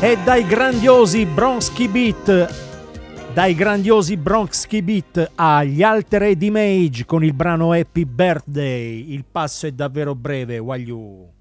E dai grandiosi Bronski Beat agli Altered Image con il brano Happy Birthday. Il passo è davvero breve, Wagliù.